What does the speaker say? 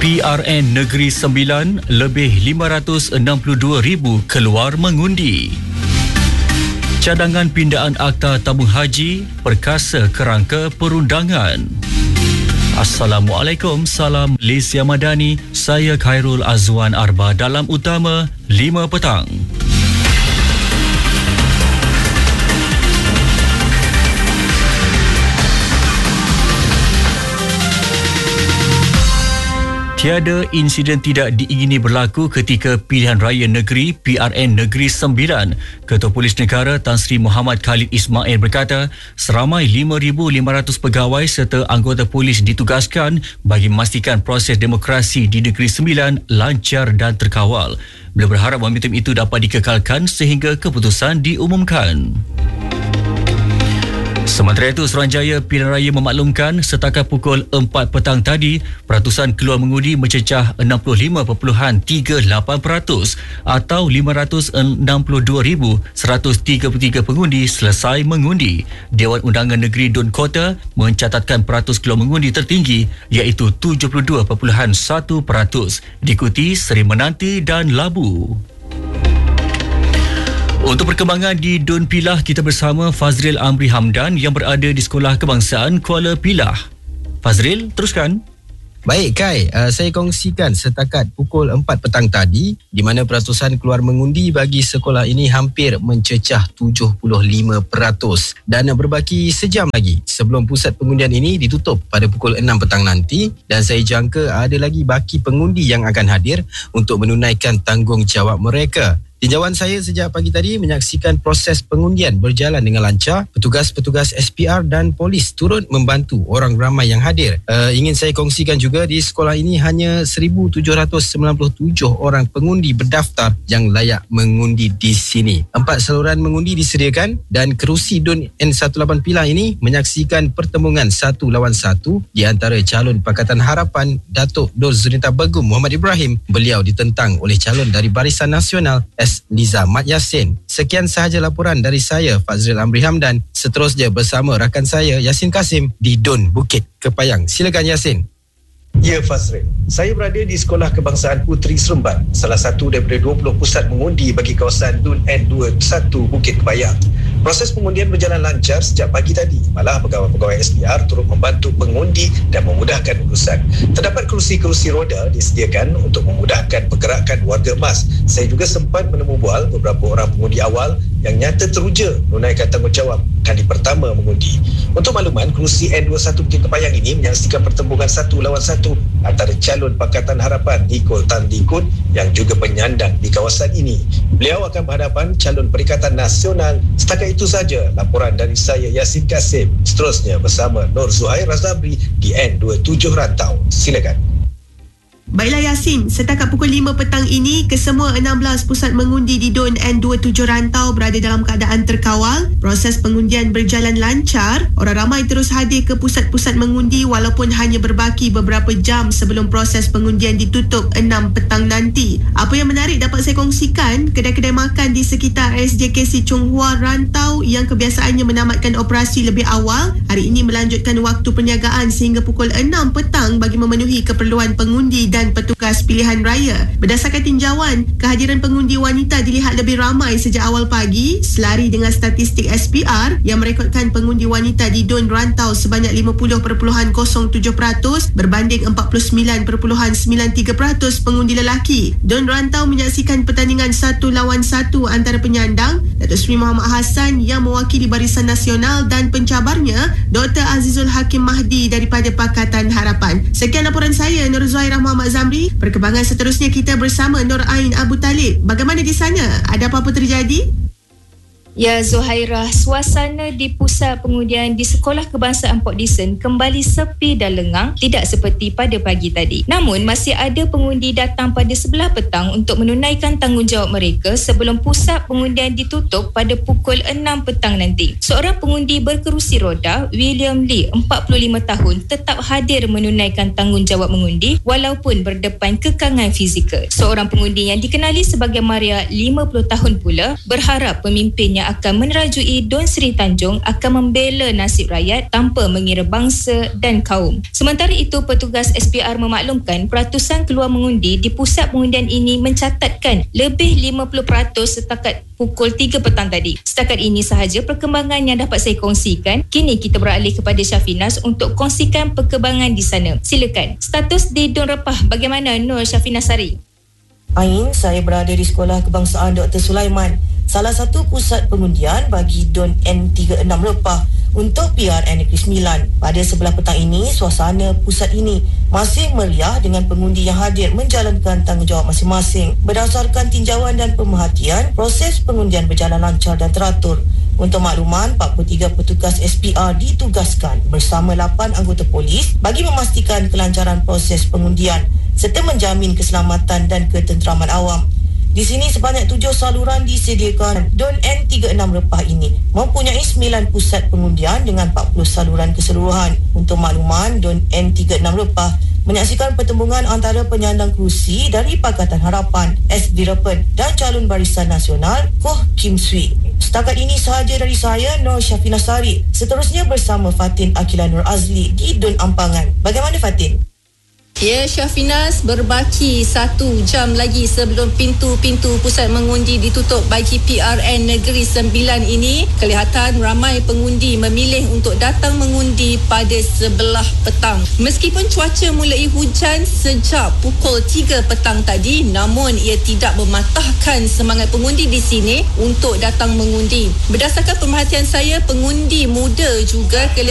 PRN Negeri Sembilan lebih 562,000 keluar mengundi. Cadangan pindaan Akta Tabung Haji perkasa kerangka perundangan. Assalamualaikum, salam Malaysia Madani. Saya Khairul Azwan Arba dalam Utama 5 petang. Tiada insiden tidak diingini berlaku ketika pilihan raya negeri PRN Negeri Sembilan. Ketua Polis Negara Tan Sri Muhammad Khalid Ismail berkata, seramai 5,500 pegawai serta anggota polis ditugaskan bagi memastikan proses demokrasi di Negeri Sembilan lancar dan terkawal. Beliau berharap momentum itu dapat dikekalkan sehingga keputusan diumumkan. Sementara itu, Suruhanjaya Pilihan Raya memaklumkan setakat pukul 4 petang tadi, peratusan keluar mengundi mencecah 65.38% atau 562,133 pengundi selesai mengundi. Dewan Undangan Negeri Dun Kota mencatatkan peratus keluar mengundi tertinggi iaitu 72.1%, diikuti Seri Menanti dan Labu. Untuk perkembangan di Dun Pilah, kita bersama Fazril Amri Hamdan yang berada di Sekolah Kebangsaan Kuala Pilah. Fazril, teruskan. Baik Kai, saya kongsikan setakat pukul 4 petang tadi di mana peratusan keluar mengundi bagi sekolah ini hampir mencecah 75% dan berbaki sejam lagi sebelum pusat pengundian ini ditutup pada pukul 6 petang nanti, dan saya jangka ada lagi baki pengundi yang akan hadir untuk menunaikan tanggungjawab mereka. Tinjauan saya sejak pagi tadi menyaksikan proses pengundian berjalan dengan lancar. Petugas-petugas SPR dan polis turut membantu orang ramai yang hadir. Ingin saya kongsikan juga di sekolah ini hanya 1,797 orang pengundi berdaftar yang layak mengundi di sini. 4 saluran mengundi disediakan dan kerusi Dun N18 Pilah ini menyaksikan pertembungan 1 lawan 1 di antara calon Pakatan Harapan Datuk Dor Zunita Begum Muhammad Ibrahim. Beliau ditentang oleh calon dari Barisan Nasional Liza Mat Yassin. Sekian sahaja laporan dari saya, Fazril Amri Hamdan. Seterusnya bersama rakan saya, Yasin Kasim di Dun Bukit Kepayang. Silakan Yasin. Ya Fazril, saya berada di Sekolah Kebangsaan Puteri Seremban, salah satu daripada 20 pusat mengundi bagi kawasan Dun N21 Bukit Kepayang. Proses pengundian berjalan lancar sejak pagi tadi. Malah pegawai-pegawai SPR turut membantu pengundi dan memudahkan urusan. Terdapat kerusi-kerusi roda disediakan untuk memudahkan pergerakan warga emas. Saya juga sempat menemu bual beberapa orang pengundi awal yang nyata teruja menunaikan tanggungjawab kali pertama mengundi. Untuk makluman, kerusi N21 Bukit Kepayang ini menyaksikan pertembungan 1 lawan 1 antara calon Pakatan Harapan Nikol Tan Likun yang juga penyandang di kawasan ini. Beliau akan berhadapan calon Perikatan Nasional. Setakat itu saja laporan dari saya, Yasin Kasim. Seterusnya bersama Nur Zuhair Razabri di N27 Rantau. Silakan. Baiklah Yasin, setakat pukul 5 petang ini, kesemua 16 pusat mengundi di Dun N27 Rantau berada dalam keadaan terkawal. Proses pengundian berjalan lancar. Orang ramai terus hadir ke pusat-pusat mengundi walaupun hanya berbaki beberapa jam sebelum proses pengundian ditutup 6 petang nanti. Apa yang menarik dapat saya kongsikan, kedai-kedai makan di sekitar SJKC Chong Hua Rantau yang kebiasaannya menamatkan operasi lebih awal, hari ini melanjutkan waktu perniagaan sehingga pukul 6 petang bagi memenuhi keperluan pengundi dan petugas pilihan raya. Berdasarkan tinjauan, kehadiran pengundi wanita dilihat lebih ramai sejak awal pagi, selari dengan statistik SPR yang merekodkan pengundi wanita di Dun Rantau sebanyak 50.07% berbanding 49.93% pengundi lelaki. Dun Rantau menyaksikan pertandingan 1 lawan 1 antara penyandang Datuk Seri Muhammad Hassan yang mewakili Barisan Nasional dan pencabarnya Dr. Azizul Hakim Mahdi daripada Pakatan Harapan. Sekian laporan saya, Nur Zuhairah Muhammad Zamri. Perkembangan seterusnya kita bersama Nur Ain Abu Talib. Bagaimana di sana? Ada apa-apa terjadi? Ya Zuhairah, suasana di pusat pengundian di Sekolah Kebangsaan Port Dickson kembali sepi dan lengang, tidak seperti pada pagi tadi. Namun masih ada pengundi datang pada 11 petang untuk menunaikan tanggungjawab mereka sebelum pusat pengundian ditutup pada pukul 6 petang nanti. Seorang pengundi berkerusi roda, William Lee, 45 tahun, tetap hadir menunaikan tanggungjawab mengundi walaupun berdepan kekangan fizikal. Seorang pengundi yang dikenali sebagai Maria, 50 tahun pula, berharap pemimpinnya yang akan menerajui Dun Sri Tanjung akan membela nasib rakyat tanpa mengira bangsa dan kaum. Sementara itu, petugas SPR memaklumkan peratusan keluar mengundi di pusat pengundian ini mencatatkan lebih 50% setakat pukul 3 petang tadi. Setakat ini sahaja perkembangan yang dapat saya kongsikan. Kini kita beralih kepada Syafinas untuk kongsikan perkembangan di sana. Silakan. Status di Dun Repah bagaimana, Nur Syafinasari? Ain, saya berada di Sekolah Kebangsaan Dr. Sulaiman, salah satu pusat pengundian bagi Dun N36 Repah untuk PRN Negeri Sembilan. Pada sebelah petang ini, suasana pusat ini masih meriah dengan pengundi yang hadir menjalankan tanggungjawab masing-masing. Berdasarkan tinjauan dan pemerhatian, proses pengundian berjalan lancar dan teratur. Untuk makluman, 43 petugas SPR ditugaskan bersama 8 anggota polis bagi memastikan kelancaran proses pengundian serta menjamin keselamatan dan ketenteraman awam. Di sini sebanyak 7 saluran disediakan. Dun N36 Repah ini mempunyai 9 pusat pengundian dengan 40 saluran keseluruhan. Untuk makluman, Dun N36 Repah menyaksikan pertembungan antara penyandang kerusi dari Pakatan Harapan SD Repen dan calon Barisan Nasional Koh Kim Swee. Setakat ini sahaja dari saya, Nur Syafinasari. Seterusnya bersama Fatin Akila Nur Azli di Dun Ampangan. Bagaimana Fatin? Ya, Syafinas, berbaki 1 jam lagi sebelum pintu-pintu pusat mengundi ditutup bagi PRN Negeri Sembilan ini, kelihatan ramai pengundi memilih untuk datang mengundi pada sebelah petang. Meskipun cuaca mulai hujan sejak pukul 3 petang tadi, namun ia tidak mematahkan semangat pengundi di sini untuk datang mengundi. Berdasarkan pemerhatian saya, pengundi muda juga kelihatan